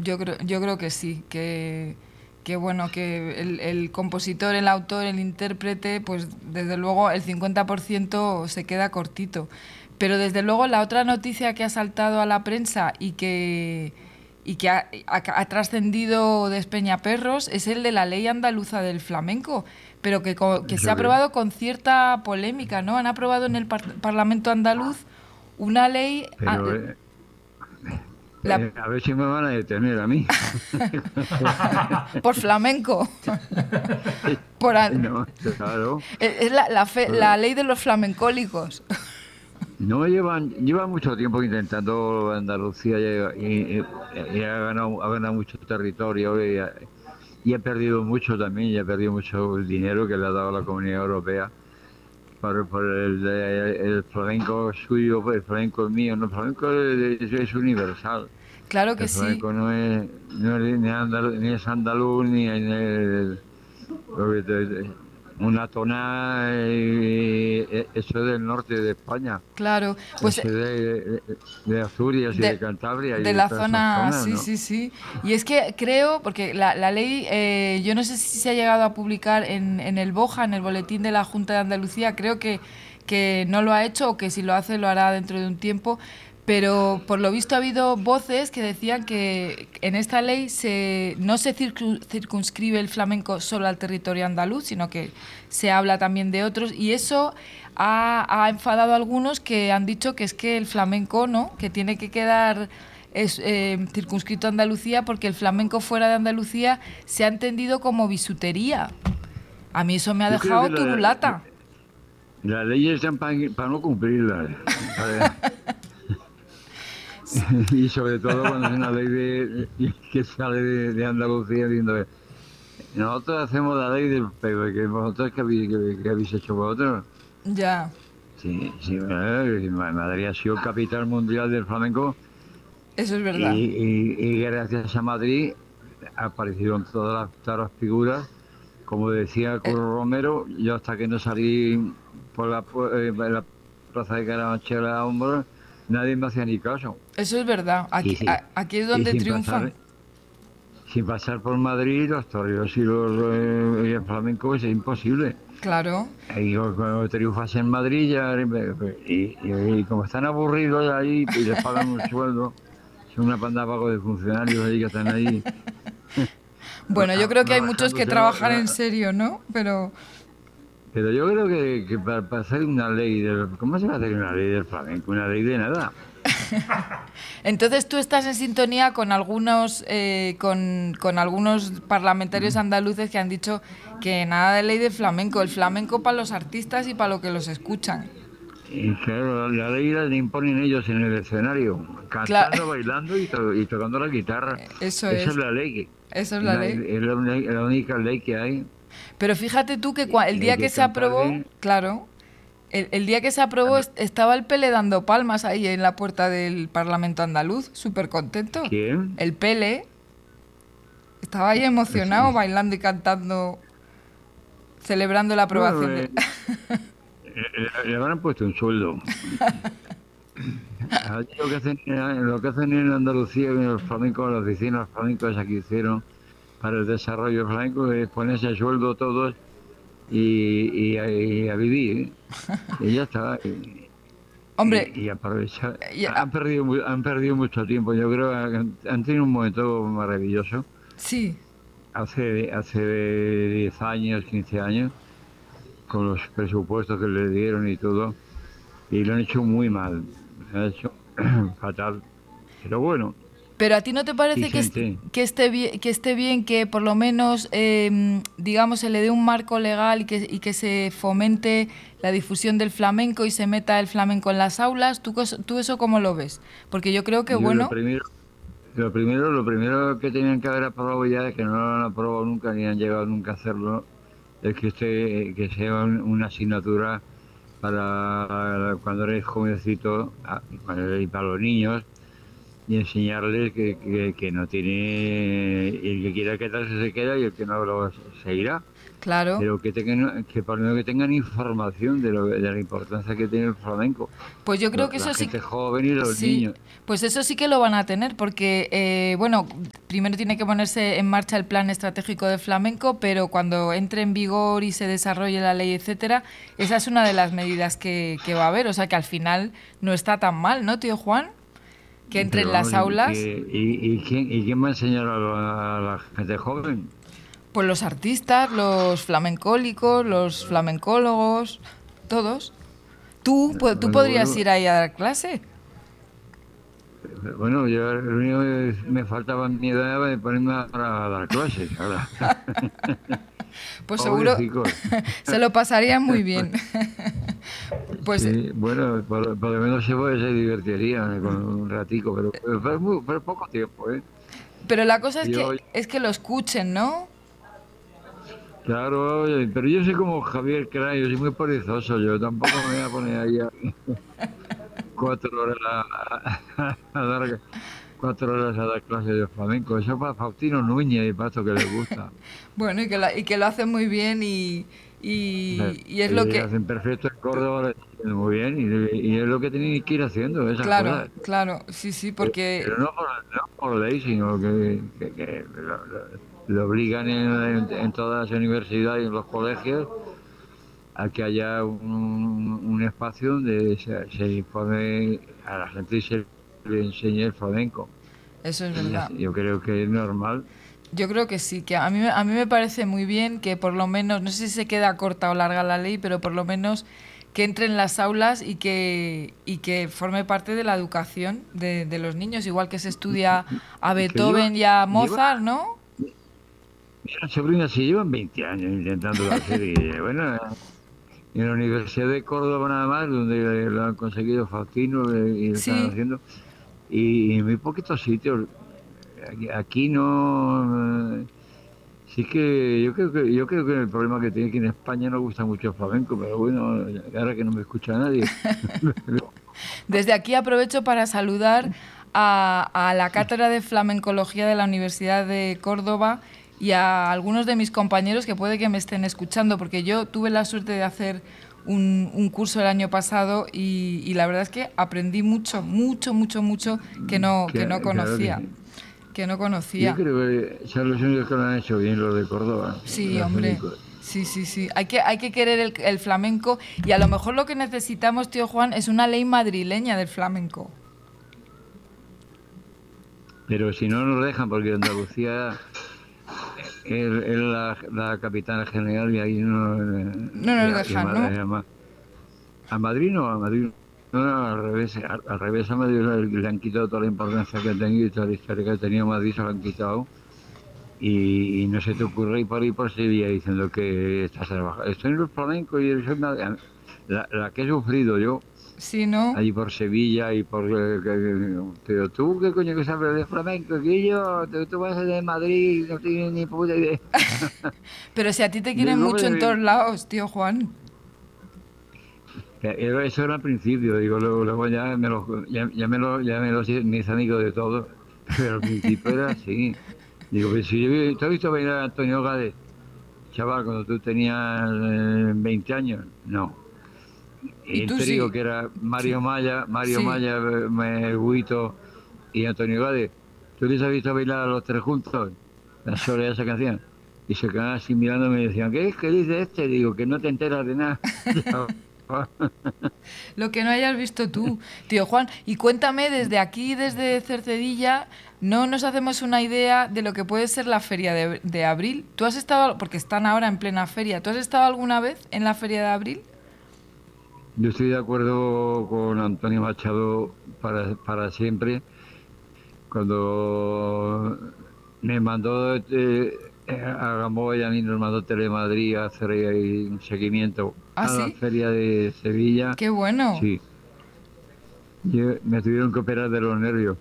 Yo creo que sí, que bueno, que el compositor, el autor, el intérprete, pues desde luego el 50% se queda cortito. Pero desde luego la otra noticia que ha saltado a la prensa y que ha trascendido Despeñaperros es el de la ley andaluza del flamenco, pero que se ha Eso que, aprobado con cierta polémica, ¿no? Han aprobado en el Parlamento andaluz una ley, pero la, a ver si me van a detener a mí. por flamenco. Por, No, claro. es la ley de los flamencólicos. No llevan mucho tiempo intentando Andalucía y ha ganado mucho territorio y ha perdido mucho también, y ha perdido mucho dinero que le ha dado la Comunidad Europea por el flamenco suyo, el flamenco mío. No, el flamenco es universal. Claro que El sí. flamenco no es ni es andaluz, ni en lo que una tonada, eso es del norte de España. Claro, pues Eso de Asturias y de de, Cantabria y de de la todas esas zona, zonas, sí, ¿no? sí, sí. Y es que creo, porque la ley, yo no sé si se ha llegado a publicar en el BOJA, en el Boletín de la Junta de Andalucía, creo que no lo ha hecho o que si lo hace lo hará dentro de un tiempo, pero por lo visto ha habido voces que decían que en esta ley no se circunscribe el flamenco solo al territorio andaluz, sino que se habla también de otros, y eso ha enfadado a algunos que han dicho que es que el flamenco, ¿no? Que tiene que quedar circunscrito a Andalucía porque el flamenco fuera de Andalucía se ha entendido como bisutería. A mí eso me ha Yo creo que dejado turulata. las leyes están para no cumplirlas. para- y sobre todo cuando es una ley que sale de Andalucía diciendo, nosotros hacemos la ley del pero que vosotros que habéis hecho vosotros. Ya, Sí, sí, Madrid ha sido capital mundial del flamenco eso es verdad. y gracias a Madrid aparecieron todas las figuras. Como decía Eh, Curro Romero, yo hasta que no salí en la plaza de Carabanchel a hombros, nadie me hacía ni caso. Eso es verdad. Y, sí, Aquí es y donde triunfan. sin pasar por Madrid, los toreros y el flamenco es imposible. Claro. Y cuando triunfas en Madrid ya, y como están aburridos ahí y les pagan un sueldo, son una panda vago de funcionarios ahí que están ahí Bueno, yo creo que hay muchos que bajándose trabajan en serio, ¿no? Pero yo creo que para hacer una ley ¿cómo se va a hacer una ley del flamenco? Una ley de nada. Entonces tú estás en sintonía con con algunos parlamentarios andaluces que han dicho que nada de ley de flamenco, el flamenco para los artistas y para lo que los escuchan. Y claro, la ley la imponen ellos en el escenario, Claro, cantando, bailando y tocando la guitarra. eso Esa es es, la ley, eso es la ley. es la única ley que hay. Pero fíjate tú que el Y hay día que que se cantar aprobó, bien. claro, el día que se aprobó estaba el Pele dando palmas ahí en la puerta del Parlamento andaluz, súper contento. ¿Quién? El Pele estaba ahí emocionado, bailando y cantando, celebrando la Bueno, aprobación de... le habrán puesto un sueldo. Allí lo que hacen en Andalucía, en los flamencos, las oficinas flamencas que hicieron para el desarrollo flamenco, es ponerse a sueldo todos y a vivir, ¿eh? Y ya está. Hombre, Y aprovechar. ya- Han perdido mucho tiempo. Yo creo que han tenido un momento maravilloso. sí. Hace 10 años, 15 años, con los presupuestos que le dieron y todo. Y lo han hecho muy mal. Lo han hecho fatal. Pero bueno, Pero a ti no te parece Vicente. que esté bien que por lo menos, digamos, se le dé un marco legal y que se fomente la difusión del flamenco y se meta el flamenco en las aulas? ¿Tú eso cómo lo ves? Porque yo creo que, Yo bueno, lo primero que tenían que haber aprobado ya, que no lo han aprobado nunca ni han llegado nunca a hacerlo, es que sea una asignatura para cuando eres jovencito y para los niños, y enseñarles que no tiene, el que quiera quedarse se queda y el que no lo se irá, Claro. pero que tengan, que por lo menos que tengan información de la importancia que tiene el flamenco, Pues yo creo que la eso sí, gente joven y los sí, niños. pues eso sí que lo van a tener, porque, bueno, primero tiene que ponerse en marcha el plan estratégico de flamenco, pero cuando entre en vigor y se desarrolle la ley, etcétera, esa es una de las medidas que va a haber. O sea que al final no está tan mal, ¿no, tío Juan? Que entre Pero en vamos, las aulas, y quién va a enseñar a la gente joven? pues los artistas, los flamencólicos, los flamencólogos, todos. ¿Tú Bueno, podrías bueno, ir ahí a dar clase? bueno, yo lo único que me faltaba en mi edad de ponerme a dar clases, ahora. Pues seguro Pobrecicos. se lo pasarían muy bien. Pues, Sí, bueno, por lo menos se divertiría con un ratico, pero poco tiempo, ¿eh? pero la cosa Yo, es que lo escuchen, ¿no? claro, oye, pero yo soy como Javier Cray, yo soy muy perezoso, yo tampoco me voy a poner ahí a 4 horas a dar 4 horas a dar clases de flamenco. Eso para Faustino Núñez y para esto que le gusta. Bueno, y que lo hacen muy bien y es lo que... Hacen perfecto en Córdoba, lo hacen muy bien, y es lo que tienen que ir haciendo, esas Claro, cosas. claro, sí, sí, Pero porque... no por ley, sino que lo obligan en todas las universidades y en los colegios a que haya un espacio donde se informe a la gente y se le enseñe el flamenco. Eso es Y verdad. yo creo que es normal. Yo creo que sí, que a mí me parece muy bien que por lo menos, no sé si se queda corta o larga la ley, pero por lo menos que entre en las aulas y que forme parte de la educación de los niños, igual que se estudia a Que lleva, Beethoven y a lleva, Mozart, ¿no? Mis sobrinas sí llevan 20 años intentándolo hacer y bueno, en la Universidad de Córdoba nada más, donde lo han conseguido Faustino y lo están Sí, haciendo, y en muy poquitos sitios. Aquí no. Sí que yo creo que el problema que tiene aquí en España no gusta mucho el flamenco, pero bueno, ahora que no me escucha nadie. desde aquí aprovecho para saludar a la Cátedra de Flamencología de la Universidad de Córdoba y a algunos de mis compañeros que puede que me estén escuchando, porque yo tuve la suerte de hacer un curso el año pasado y la verdad es que aprendí mucho, mucho, mucho, mucho que no Claro que conocía, sí. que no Yo conocía. creo que son los únicos que lo han hecho bien, los de Córdoba. Sí, Los hombre. únicos. Sí, sí, sí. Hay que querer el flamenco y a lo mejor lo que necesitamos, tío Juan, es una ley madrileña del flamenco. Pero si no nos dejan, porque Andalucía es la capital general y ahí no. No nos dejan, ¿no? A Madrid no, a Madrid no, no, al revés a Madrid le han quitado toda la importancia que ha tenido y toda la historia que ha tenido Madrid, se lo han quitado. Y no se te ocurre ir por ahí por Sevilla diciendo que estás trabajando. Estoy en el flamenco y soy la que he sufrido yo, Sí, ¿no? allí por Sevilla y por... pero tú, ¿qué coño que sabes de flamenco? Que yo, tú vas de Madrid y no tienes ni puta idea. Pero si a ti te quieren Digo, mucho en hombre, todos lados, tío Juan. eso era al principio, digo, luego ya me los hice mis amigos de todo, pero al principio era así. Digo, pues si ¿tú has visto bailar a Antonio Gades, chaval, cuando tú tenías 20 años? No. Y Y tú te digo sí. que era Sí. Mario Sí. Maya, Huito y Antonio Gades. ¿Tú les has visto bailar a los tres juntos? La soledad de esa canción. Y se quedaban así mirándome y decían, ¿qué es que dice este? Digo, que no te enteras de nada. Lo que no hayas visto tú, tío Juan. Y cuéntame, desde aquí, desde Cercedilla, no nos hacemos una idea de lo que puede ser la feria de abril. ¿Tú has estado, porque están ahora en plena feria, ¿tú has estado alguna vez en la feria de abril? Yo estoy de acuerdo con Antonio Machado para siempre. Cuando me mandó a Gamboa y a mí nos mandó Telemadrid a hacer un seguimiento Ah, a la sí. feria de Sevilla, Qué bueno. sí, me tuvieron que operar de los nervios.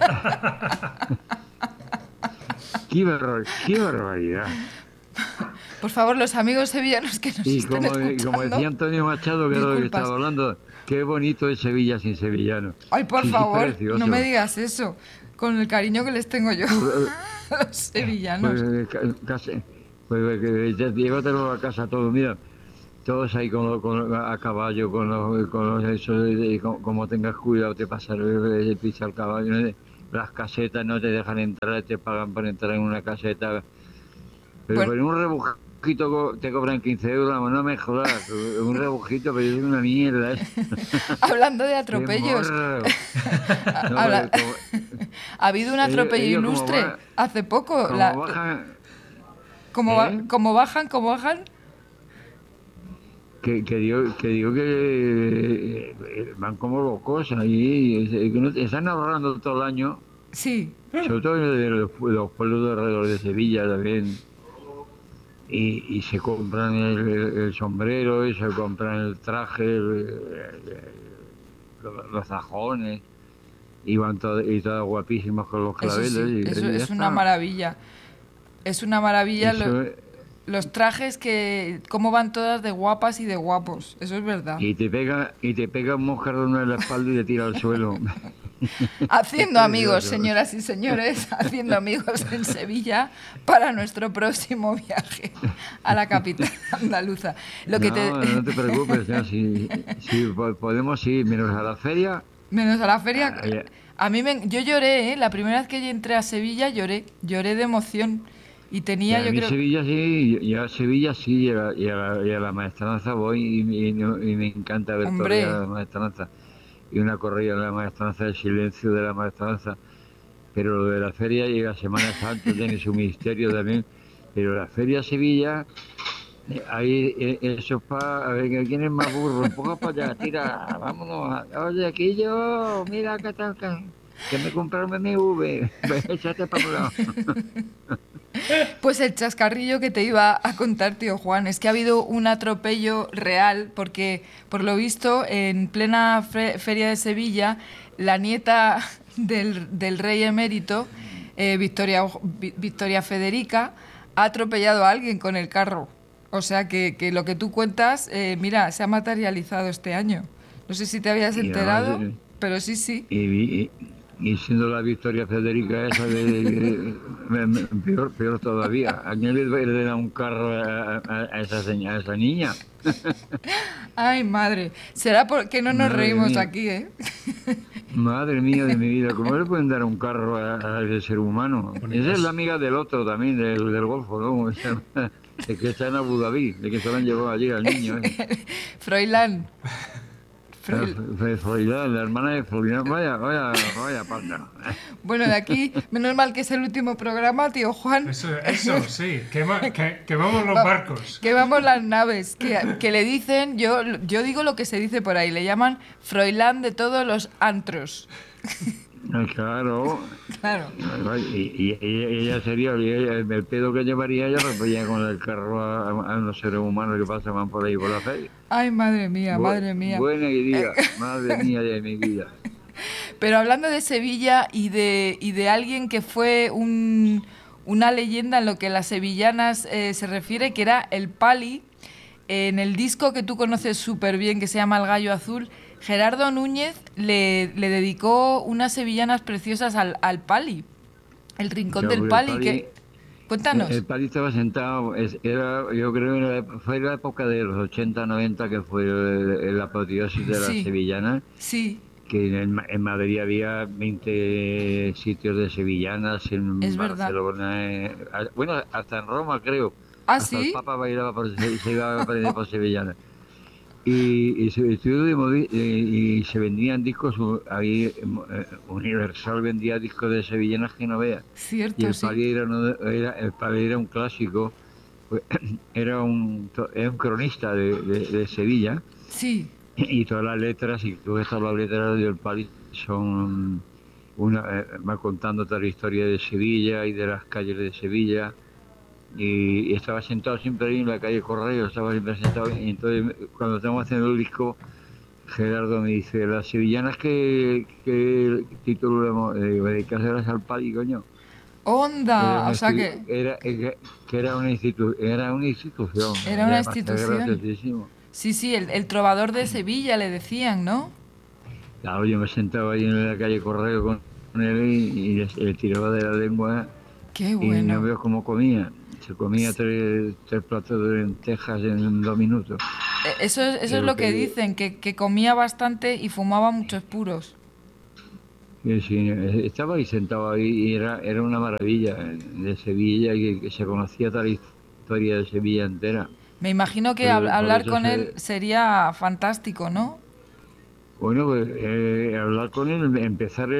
Qué barbaridad. Por favor, los amigos sevillanos que nos estén Y como escuchando. decía Antonio Machado, que era lo que Disculpas. estaba hablando, qué bonito es Sevilla sin sevillano. Ay, por Sí, sí, favor, no me precioso. digas eso. Con el cariño que les tengo yo Pues, a los sevillanos. pues, casi, pues llévatelo a casa todo, mira, todos ahí a caballo, con los eso, como tengas cuidado, te pasa el pisa al caballo, ¿no? Las casetas no te dejan entrar, te pagan por entrar en una caseta, pero Bueno, por un rebujito te cobran 15 euros, no me jodas, un rebujito, pero es una mierda, ¿eh? hablando de ¡Qué atropellos, morro! No, habla- ha habido un atropello ellos ilustre hace poco. como bajan, ¿eh? ¿Cómo bajan? Que digo que van como locos ahí, que están ahorrando todo el año, Sí, sobre todo de los pueblos de alrededor de Sevilla también, y se compran el sombrero, y se compran el traje, los sajones, y van todos guapísimos con los eso claveles, sí, eso y ya es una está. maravilla. Es una maravilla Eso, los trajes cómo van todas de guapas y de guapos. Eso es verdad. y te pega un moscarrón en la espalda y te tira al suelo. Es Haciendo amigos, precioso. señoras y señores, haciendo amigos en Sevilla para nuestro próximo viaje a la capital andaluza. Lo que te... No, no te preocupes, ya, si podemos ir menos a la feria. Menos a la feria, Ay, yo lloré, ¿eh? La primera vez que yo entré a Sevilla lloré de emoción. Y tenía, a yo mí creo, Sevilla sí, y a Sevilla sí, y a la maestranza voy y me encanta ver todavía hombre, la maestranza. Y una corrida de la maestranza, el silencio de la maestranza. Pero lo de la feria llega Semana Santa, tiene su misterio también. Pero la feria Sevilla, ahí eso es para a ver quién es más burro. Empuja para allá, tira, vámonos. Oye, aquí yo, mira qué tal, que me compraron BMW. Échate para un lado. pues el chascarrillo que te iba a contar, tío Juan, es que ha habido un atropello real, porque por lo visto, en plena feria de Sevilla, la nieta del rey emérito, Victoria Federica, ha atropellado a alguien con el carro. O sea que lo que tú cuentas, mira, se ha materializado este año. No sé si te habías Y además, enterado, pero sí, sí. y, y siendo la Victoria Federica esa peor todavía. ¿A quién le da un carro a esa niña? Ay, madre. Será porque no nos Madre reímos mía. aquí, ¿eh? Madre mía de mi vida, ¿cómo le pueden dar un carro a ese ser humano? Esa es la Bonitas. amiga del otro también, del Golfo, ¿no? El que está en Abu Dhabi, el que se lo han llevado allí al niño ese. Froilán. La, Froil- Froilán, la hermana de Froilán, vaya panda. Bueno, de aquí, menos mal que es el último programa, tío Juan. Eso, sí, que vamos los Va- barcos. Que vamos las naves, que le dicen, yo digo lo que se dice por ahí, le llaman Froilán de todos los antros. Claro, Claro. y ella sería, el pedo que llevaría ella refería con el carro a unos seres humanos que pasaban por ahí por la feria. Ay, madre mía, madre mía. Buena idea, madre mía de mi vida. Pero hablando de Sevilla y de alguien que fue una leyenda en lo que las sevillanas se refiere, que era el Pali, en el disco que tú conoces súper bien, que se llama El Gallo Azul, Gerardo Núñez le dedicó unas sevillanas preciosas al Pali, el rincón Ya, del porque Pali. Cuéntanos. El Pali estaba sentado, yo creo fue la época de los 80, 90 que fue la apoteosis de las Sí, sevillanas, sí, que en Madrid había 20 sitios de sevillanas, en es verdad. Barcelona, bueno, hasta en Roma creo, ¿Ah, hasta el sí? Papa bailaba se iba a aprender por sevillanas. Y se estudió y se vendían discos, ahí Universal vendía discos de sevillanas que no veas. Y Cierto, el sí. Pali el Pali era un clásico, pues, era un cronista de Sevilla, Sí, y todas las letras, y todas las letras del Pali son va contando toda la historia de Sevilla y de las calles de Sevilla. Y estaba sentado siempre ahí en la calle Correo, estaba siempre sentado. Y entonces, cuando estamos haciendo el disco, Gerardo me dice: las sevillanas, ¿qué título le hemos dedicado al Pali, coño? Onda, o sea que Que era era una institución. era una Además, era institución. graciosísimo. Sí, sí, el trovador de Sevilla le decían, ¿no? Claro, yo me sentaba ahí en la calle Correo con él y le tiraba de la lengua Qué y no bueno. veo cómo comía. Se comía tres platos de lentejas en 2 minutos. Eso es Pero lo que dicen, que comía bastante y fumaba muchos puros. sí, estaba ahí sentado ahí y era una maravilla de Sevilla y que se conocía toda la historia de Sevilla entera. Me imagino que Por hablar eso con él sería fantástico, ¿no? bueno, pues hablar con él, empezar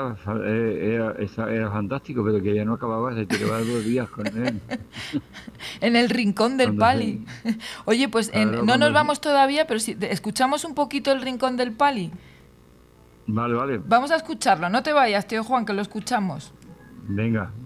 era fantástico, pero que ya no acababa, se tiraba 2 días con él. En el rincón del Cuando se, Pali. Oye, pues claro, no nos cuando se- vamos todavía, pero si escuchamos un poquito el rincón del Pali. Vale, vale, Vamos a escucharlo, no te vayas, tío Juan, que lo escuchamos. venga.